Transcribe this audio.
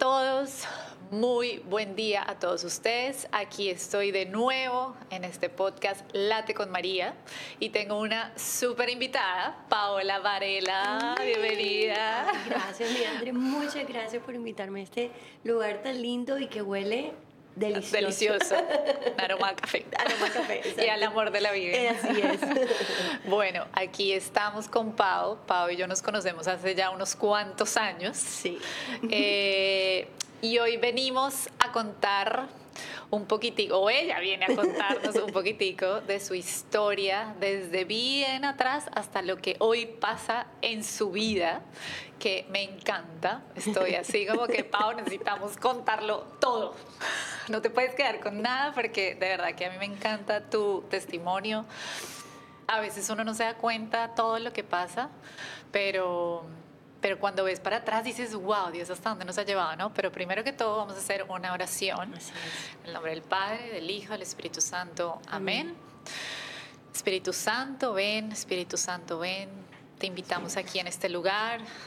todos, muy buen día a todos ustedes. Aquí estoy de nuevo en este podcast Late con María y tengo una súper invitada, Paola Varela. Bienvenida. Ay, gracias, mi André. Muchas gracias por invitarme a este lugar tan lindo y que huele delicioso. Delicioso. Un aroma a café. Aroma a café, exacto. Y al amor de la vida. Así es. Bueno, aquí estamos con Pau. Pau y yo nos conocemos hace ya unos cuantos años. Sí. Y hoy venimos a contar un poquitico, o ella viene a contarnos un poquitico de su historia desde bien atrás hasta lo que hoy pasa en su vida, que me encanta. Estoy así como que, Pau, necesitamos contarlo todo. No te puedes quedar con nada porque de verdad que a mí me encanta tu testimonio. A veces uno no se da cuenta todo lo que pasa, pero cuando ves para atrás dices, wow, Dios, ¿hasta dónde nos ha llevado? ¿No? Pero primero que todo vamos a hacer una oración. Así es. En el nombre del Padre, del Hijo, del Espíritu Santo. Amén. Espíritu Santo, ven. Espíritu Santo, ven. Te invitamos aquí en este lugar